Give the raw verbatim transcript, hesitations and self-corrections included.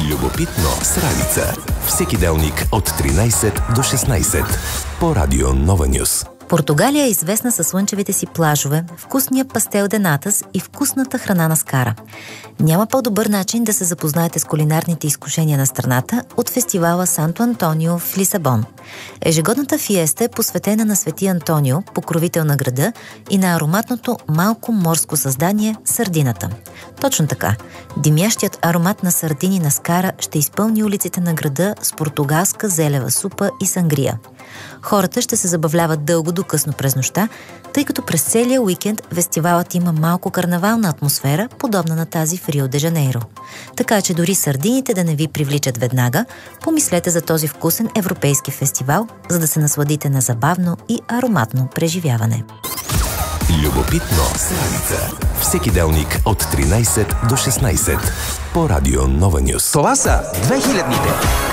Любопитно с Ралица. Всеки делник от тринайсет до шестнайсет по Радио Нова Нюс. Португалия е известна със слънчевите си плажове, вкусния пастел де натас и вкусната храна на скара. Няма по-добър начин да се запознаете с кулинарните изкушения на страната от фестивала Санто Антонио в Лисабон. Ежегодната фиеста е посветена на Свети Антонио, покровител на града, и на ароматното малко морско създание – сардината. Точно така, димящият аромат на сардини на скара ще изпълни улиците на града с португалска зелева супа и сангрия. Хората ще се забавляват дълго до късно през нощта, тъй като през целия уикенд фестивалът има малко карнавална атмосфера, подобна на тази в Рио де Жанейро. Така че дори сардините да не ви привличат веднага, помислете за този вкусен европейски фестивал, за да се насладите на забавно и ароматно преживяване. Любопитно с Ралица. Всеки делник от тринайсет до шестнайсет по Радио Нова Нюс. Това са две хилядните.